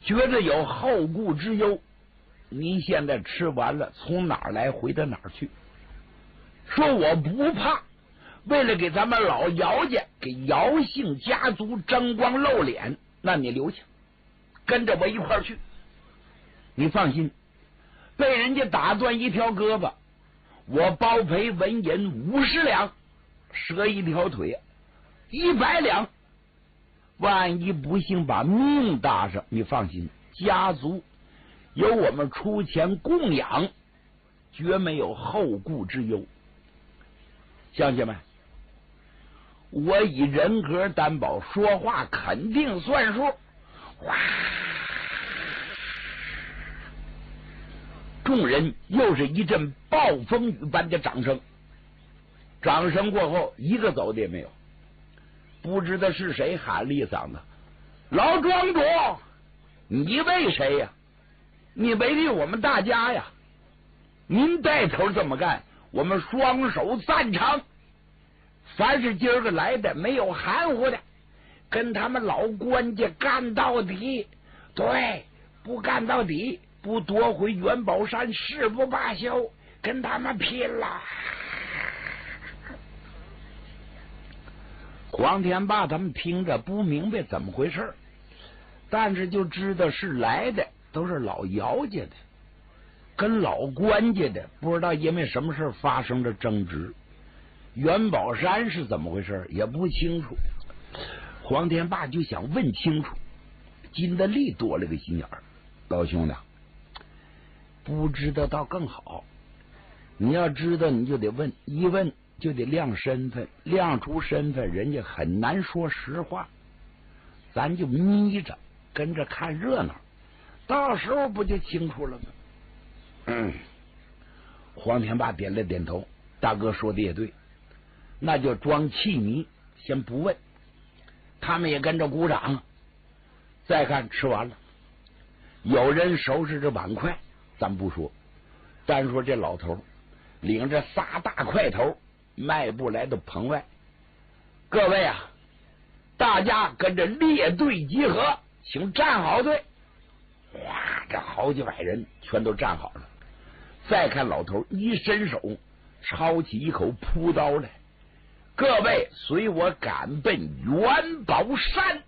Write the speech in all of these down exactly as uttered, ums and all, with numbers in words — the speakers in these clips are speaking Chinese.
觉得有后顾之忧。您现在吃完了，从哪儿来回到哪儿去？说我不怕，为了给咱们老姚家给姚姓家族争光露脸，那你留下，跟着我一块儿去。你放心，被人家打断一条胳膊，我包赔纹银五十两，折一条腿一百两。万一不幸把命搭上，你放心，家族由我们出钱供养，绝没有后顾之忧。乡亲们，我以人格担保，说话肯定算数。哇！众人又是一阵暴风雨般的掌声。掌声过后，一个走的也没有。不知道是谁喊了一嗓子：“老庄主，你为谁呀？你为了我们大家呀！您带头这么干，我们双手赞成。凡是今儿个来的，没有含糊的，跟他们老官家干到底。对，不干到底，不夺回元宝山，誓不罢休，跟他们拼了！”黄天霸他们听着不明白怎么回事，但是就知道是来的都是老姚家的，跟老关家的不知道因为什么事发生了争执。元宝山是怎么回事也不清楚。黄天霸就想问清楚，金德利多了个心眼儿，老兄弟，不知道倒更好。你要知道，你就得问，一问就得亮身份，亮出身份，人家很难说实话。咱就眯着跟着看热闹，到时候不就清楚了吗？嗯，黄天霸点了点头，大哥说的也对，那就装气迷，先不问。他们也跟着鼓掌。再看吃完了，有人收拾着碗筷，咱不说，单说这老头领着仨大块头迈步来到棚外。各位啊，大家跟着列队集合，请站好队。哇，这好几百人全都站好了。再看老头一伸手抄起一口朴刀来，各位随我赶奔元宝山。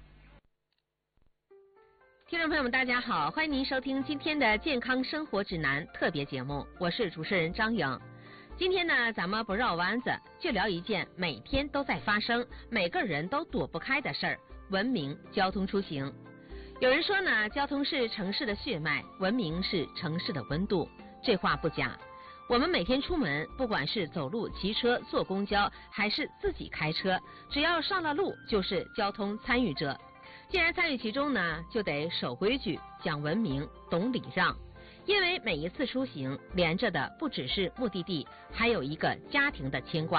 听众朋友们大家好，欢迎您收听今天的健康生活指南特别节目，我是主持人张颖。今天呢，咱们不绕弯子，就聊一件每天都在发生，每个人都躲不开的事儿——文明交通出行。有人说呢，交通是城市的血脉，文明是城市的温度。这话不假。我们每天出门，不管是走路、骑车、坐公交，还是自己开车，只要上了路，就是交通参与者。既然参与其中呢，就得守规矩、讲文明、懂礼让。因为每一次出行连着的不只是目的地，还有一个家庭的牵挂。